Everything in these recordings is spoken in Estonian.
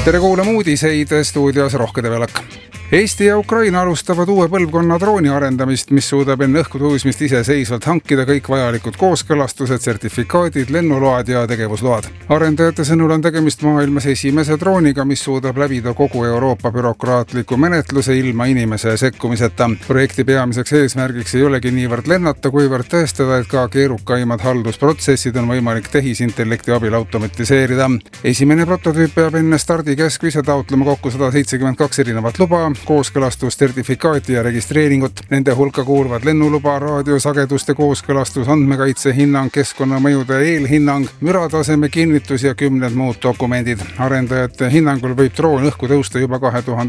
Tere kuulama uudiseid, stuudios Rohke Develak. Eesti ja Ukraina alustavad uue põlvkonna drooni arendamist, mis suudab enne õhku tõusmist iseseisvalt hankida kõik vajalikud kooskõlastused, sertifikaadid, lennuload ja tegevusload. Arendajate sõnul on tegemist maailmas esimese drooniga, mis suudab läbida kogu Euroopa bürokraatliku menetluse ilma inimese sekkumiseta. Projekti peamiseks eesmärgiks ei olegi niivõrd lennata, kuivõrd tõestada, et ka keerukaimad haldusprotsessid on võimalik tehisintellekti abil automatiseerida. Esimene prototüüp peab enne stardikäskvise taotlema kokku 172 erinevat luba, kooskõlastus, sertifikaati ja registreeringut. Nende hulka kuuluvad lennuluba, raadiosageduste kooskõlastus, andmekaitse hinnang, keskkonnamõjude eelhinnang, mürataseme kinnitus ja 10 muud dokumendid. Arendajate hinnangul võib droon õhku tõusta juba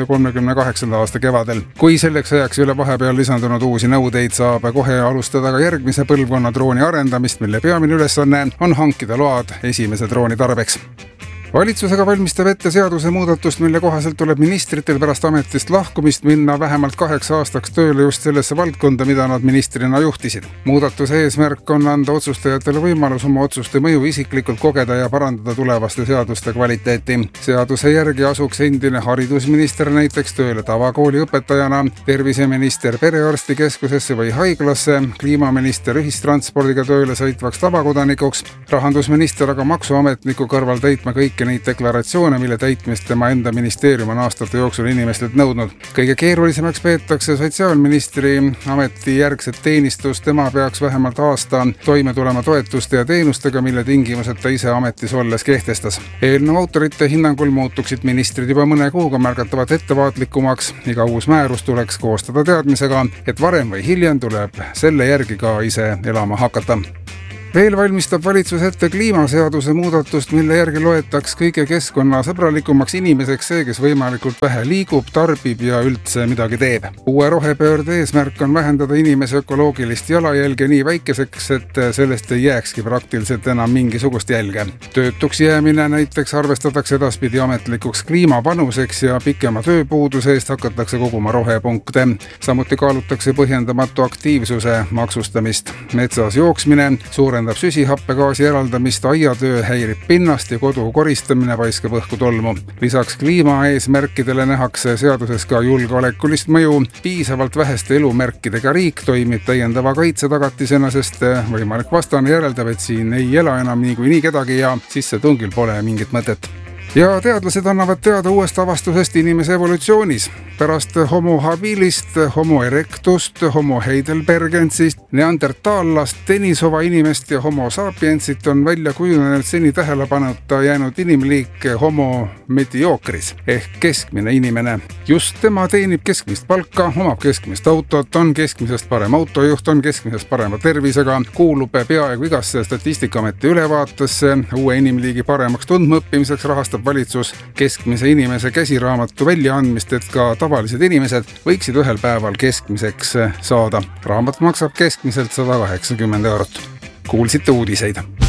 2038. aasta kevadel. Kui selleks ajaks ei ole vahepeal lisandunud uusi nõudeid, saab kohe alustada ka järgmise põlvkonna drooni arendamist, mille peamine ülesanne on hankida load esimese drooni tarbeks. Valitsusega valmistab ette seaduse muudatust, mille kohaselt tuleb ministritel pärast ametist lahkumist minna vähemalt 8 aastaks tööle just sellesse valdkonda, mida nad ministrina juhtisid. Muudatuse eesmärk on anda otsustajatele võimalus oma otsuste mõju isiklikult kogeda ja parandada tulevaste seaduste kvaliteeti. Seaduse järgi asuks endine haridusminister näiteks tööle tavakooli õpetajana, terviseminister perearstikeskusesse või haiglasse, kliimaminister ühistranspordiga tööle sõitvaks tavakodanikuks, rahandusminister aga maksuametniku kõrval täitma kõiki neid deklaratsioone, mille täitmist tema enda ministeerium on aastate jooksul inimestelt nõudnud. Kõige keerulisemaks peetakse sotsiaalministri ametijärgset teenistust. Tema peaks vähemalt aasta toime tulema toetuste ja teenustega, mille tingimused ta ise ametis olles kehtestas. Eelnõu autorite hinnangul muutuksid ministrid juba mõne kuuga märgatavalt ettevaatlikumaks. Iga uus määrus tuleks koostada teadmisega, et varem või hiljem tuleb selle järgi ka ise elama hakata. Veel valmistab valitsus ette kliimaseaduse muudatust, mille järgi loetaks kõige keskkonnasõbralikumaks inimeseks see, kes võimalikult vähe liigub, tarbib ja üldse midagi teeb. Uue rohepöörde eesmärk on vähendada inimese ökoloogilist jalajälge nii väikeseks, et sellest ei jääkski praktiliselt enam mingisugust jälge. Töötuks jäämine näiteks arvestatakse edaspidi ametlikuks kliimapanuseks ja pikema tööpuuduse eest hakatakse koguma rohepunkte. Samuti kaalutakse põhjendamatu aktiivsuse maksustamist. Metsas jooksmine suurendab süsihappegaasi eraldamist, aiatöö häirib pinnast ja kodu koristamine paiskab õhku tolmu. Lisaks kliimaeesmärkidele nähakse seaduses ka julgeolekulist mõju. Piisavalt väheste elumärkidega riik toimib täiendava kaitsetagatisena, sest võimalik vastane järeldab, et siin ei ela enam niikuinii kedagi ja sissetungil pole mingit mõtet. Ja teadlased annavad teada uuest avastusest inimese evolutsioonis. Pärast homo habilist, homo erectust, homo heidelbergensist, neandertaallast, Denisova inimest ja homo sapiensit on välja kujunenud seni tähelepanuta jäänud inimliik homo mediocris ehk keskmine inimene. Just tema teenib keskmist palka, omab keskmist autot, on keskmisest parem autojuht, on keskmisest parema tervisega, kuulub peaaegu igasse Statistikaameti ülevaatesse. Uue inimliigi paremaks tundmaõppimiseks rahastab valitsus keskmise inimese käsiraamatu väljaandmist, et ka tavalised inimesed võiksid ühel päeval keskmiseks saada. Raamat maksab keskmiselt 180 €. Kuulsite uudiseid.